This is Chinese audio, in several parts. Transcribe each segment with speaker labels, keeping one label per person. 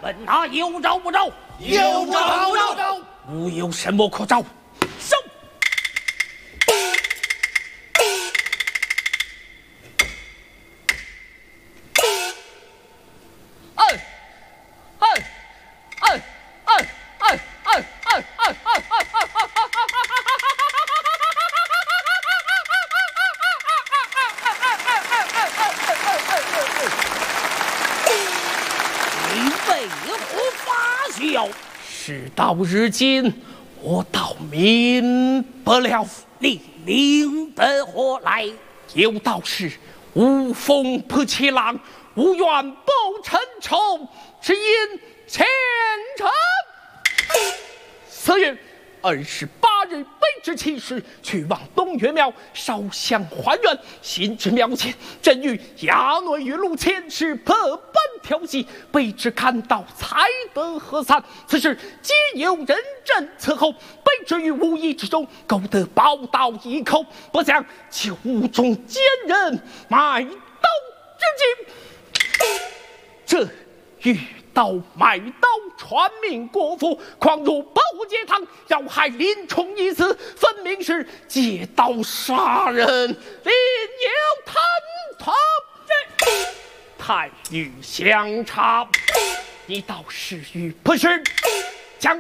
Speaker 1: 问他有招不招？
Speaker 2: 有招。
Speaker 1: 无有什么可招？收。事到如今，我倒明白了。你明白何来？有道是：无风不起浪，无怨不成仇，只因前程。4月28日北至其时，去往东岳庙烧香还愿。行至庙前，正遇衙内与路前是百般调戏，被之看到才得何散。此时皆有人证伺候，被之于无意之中，勾得宝刀一口，不想酒中奸人买刀之境。这遇到买刀传命国府，狂入保护节堂，要害林冲一死，分明是借刀杀人，另有贪图。太尉相差，你倒是与不是？将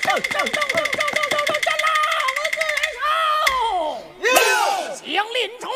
Speaker 1: 将林冲